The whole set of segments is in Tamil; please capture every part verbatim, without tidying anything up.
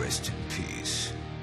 Rest in peace.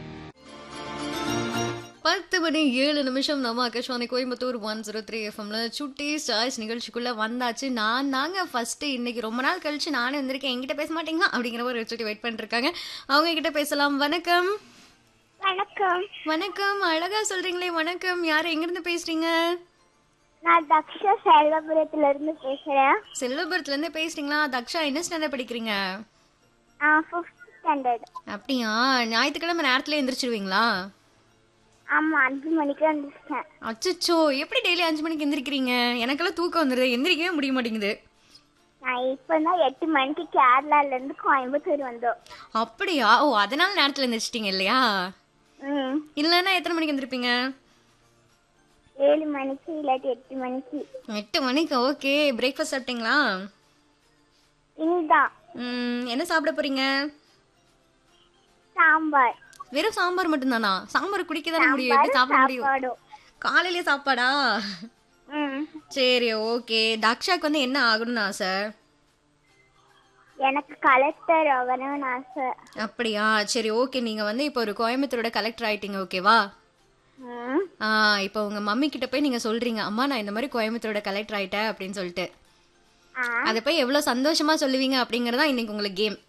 பத்து மணி ஏழு நிமிஷம் நம்ம Akashvani Coimbatore one zero three எஃப்எம்ல சுட்டி சாய்ஸ் நிகழ்ச்சிக்குள்ள வந்தாச்சு. நான் தாங்க ஃபர்ஸ்ட் இன்னைக்கு ரொம்ப நாள் கழிச்சு நானே வந்திருக்கேன். என்கிட்ட பேச மாட்டீங்களா அப்படிங்கிற ஒரு சுட்டி வெயிட் பண்ணிட்டு இருக்காங்க. அவங்க கிட்ட பேசலாம். வணக்கம். வணக்கம். வணக்கம். அழகா சொல்றீங்களே வணக்கம். யார் எங்க இருந்து பேசுறீங்க? நான் தக்ஷா செல்வபுரத்துல இருந்து பேசுறேன். செல்வபுரத்துல இருந்து பேசுறீங்களா? தக்ஷா என்ன ஸ்டாண்டர்ட் படிக்கிறீங்க? ஆ ஃபிஃப்த் ஸ்டாண்டர்ட். அப்படியா? ஞாயிற்றுக்கிழமை நேரத்துல எந்திரிச்சிருவீங்களா? ஆமா, அஞ்சு மணிக்கு வந்துருக்கேன். அச்சோ, எப்படி டெய்லி அஞ்சு மணிக்கு எந்திரிக்கிறீங்க? எனக்கெல்லாம் தூக்கம் வந்துடுது, எந்திரிக்கவே முடிய மாட்டேங்குது. நான் இப்பதான் எட்டு மணிக்கு கேரளால இருந்து கோயம்புத்தூர் வந்தோம். அப்படியா? ஓ, அதனால நேரத்துல எந்திரிச்சிட்டீங்க இல்லையா? ம் இல்லைன்னா எத்தனை மணிக்கு எந்திரிப்பீங்க? ஏழு மணிக்கு இல்லாட்டி எட்டு மணிக்கு. எட்டு மணிக்கு. ஓகே. பிரேக்ஃபாஸ்ட் சாப்பிட்டீங்களா? இனிதான். ம், என்ன சாப்பிட போறீங்க? சாம்பார். வெறும் சாம்பார் மட்டும்தானா? சாம்பார் குடிக்க தானே முடியும், எப்படி சாப்பிட முடியும்? சாப்பாடும். காலையிலே சாப்பாடா? ம் சரி, ஓகே. தக்ஷாக்கு வந்து என்ன ஆகணும்னு ஆசை? எனக்கு கலெக்டர் ஆகணும்னு ஆசை. அப்படியா? சரி, ஓகே. நீங்க வந்து இப்போ ஒரு கோயம்புத்தூரோட கலெக்டர் ஆயிட்டீங்க, ஓகேவா? ம் ஆ, இப்போ உங்க மம்மி கிட்ட போய் நீங்க சொல்றீங்க, அம்மா நான் இந்த மாதிரி கோயம்புத்தூரோட கலெக்டர் ஆயிட்டேன் அப்படின்னு சொல்லிட்டு. ஆ அதை போய் எவ்வளவு சந்தோஷமா சொல்லுவீங்க அப்படிங்கறதா இன்னைக்கு உங்களுக்கு கேம்.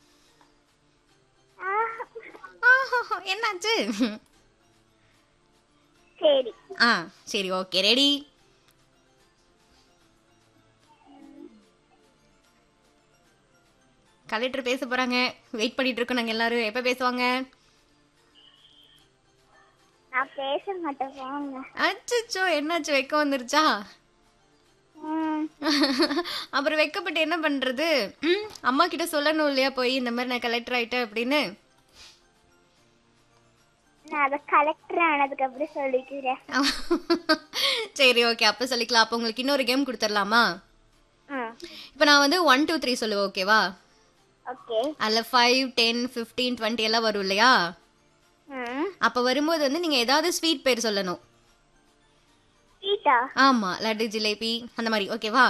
என்னாச்சு? சரி. ஆ, சரி, ஓகே. ரெடி? கலெக்டர் பேச போறாங்க. வெயிட் பண்ணிட்டு இருக்கோம் நாங்க எல்லாரும். எப்ப பேசுவாங்க? நான் பேச மாட்டேன், போங்க. அச்சோ, என்னாச்சு? வெக்க வந்துருச்சா? ம் அப்புறம் வெக்கப்பட்டு என்ன பண்றது? ம், அம்மா கிட்ட சொல்லணும் இல்லையா போய் இந்த மாதிரி நான் கலெக்டர் ஆயிட்டேன் அப்படின்னு? நான் அதை கலெக்டர் ஆனதுக்கு அப்புறம் சொல்லிக்கிறேன். சரி, ஓகே. அப்ப சொல்லிக்கலாம். அப்ப உங்களுக்கு இன்னொரு கேம் கொடுத்துடலாமா? ம் இப்போ நான் வந்து ஒன் டூ த்ரீ சொல்லுவேன், ஓகேவா? ஓகே. அதில் ஃபைவ் டென் ஃபிஃப்டீன் டுவெண்ட்டி எல்லாம் வரும் இல்லையா? ம் அப்போ வரும்போது வந்து நீங்கள் ஏதாவது ஸ்வீட் பேர் சொல்லணும். ஸ்வீட்டா? ஆமாம், லட்டு ஜிலேபி அந்த மாதிரி, ஓகேவா?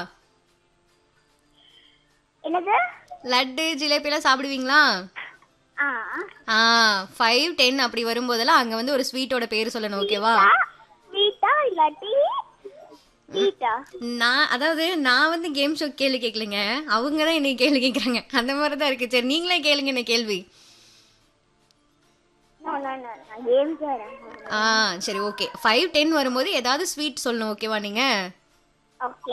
என்னது? லட்டு ஜிலேபிலாம் சாப்பிடுவீங்களா? ஆ ஆ, ஃபைவ் டென் அப்படி வரும்போதெல்லாம் அங்கே வந்து ஒரு ஸ்வீட்டோட பேர் சொல்லணும், ஓகேவா? ஸ்வீட்டா இல்லாட்டி ஸ்வீட்டா? நான் அதாவது நான் வந்து கேம் ஷோ கேள்வி கேட்கலைங்க, அவங்க தான் என்னை கேள்வி கேட்குறாங்க. அந்த மாதிரி தான் இருக்கு. சரி, நீங்களே கேளுங்க என்ன கேள்வி. நோ நோ நோ நான் கேம் கேறேன். ஆ, சரி, ஓகே. ஃபைவ் டென் வரும்போது ஏதாவது ஸ்வீட் சொல்லணும், ஓகேவா? நீங்கள் ஓகே.